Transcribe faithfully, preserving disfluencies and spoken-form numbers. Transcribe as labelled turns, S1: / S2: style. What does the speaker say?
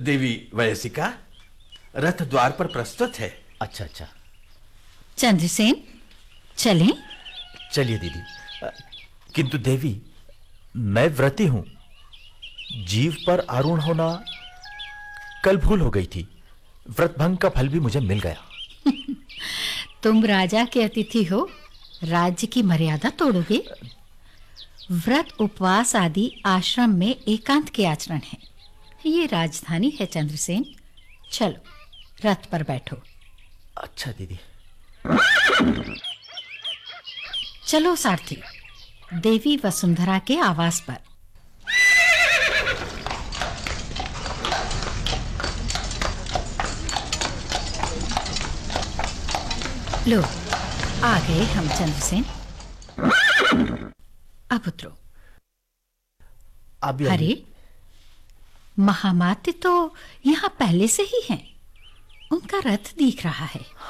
S1: देवी वयसिका, रथ द्वार पर प्रस्तुत है।
S2: अच्छा अच्छा,
S3: चंद्रसेन, चलें?
S2: चलिए दीदी। किंतु देवी, मैं व्रती हूं। जीव पर आरूढ़ होना कल भूल हो गई थी। व्रत भंग का फल भी मुझे मिल गया।
S3: तुम राजा के अतिथि हो, राज्य की मर्यादा तोड़ोगे? व्रत उपवास आदि आश्रम में एकांत के आचरण है। ये राजधानी है चंद्रसेन। चलो, रथ पर बैठो।
S2: अच्छा दीदी।
S3: चलो सारथी, देवी वसुंधरा के आवास पर। लो, आ गए हम चंद्रसेन। अब उतरो।
S2: अब
S3: अरे, महामात्य तो यहाँ पहले से ही हैं। उनका रथ दिख रहा है।